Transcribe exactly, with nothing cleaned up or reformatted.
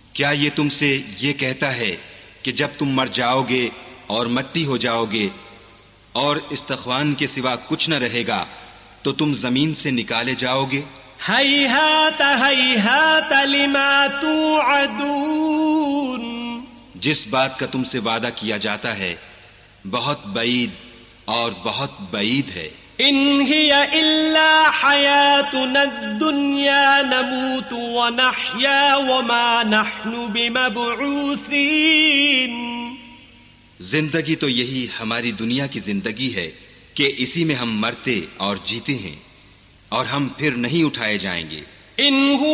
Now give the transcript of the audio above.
क्या ये तुमसे ये कहता है कि जब तुम मर जाओगे और मिट्टी हो जाओगे और इस्तग़फ़ान के सिवा कुछ न रहेगा तो तुम जमीन से निकाले जाओगे? हैहात हैहात लिमा तुअदून, जिस बात का तुमसे वादा किया जाता है बहुत बईद और बहुत बईद है। इन हिया इल्ला हयातुना दुन्या नमूतु व नहया व मा नहनु बिमबऊसीन, जिंदगी तो यही हमारी दुनिया की जिंदगी है कि इसी में हम मरते और जीते हैं और हम फिर नहीं उठाए जाएंगे। इन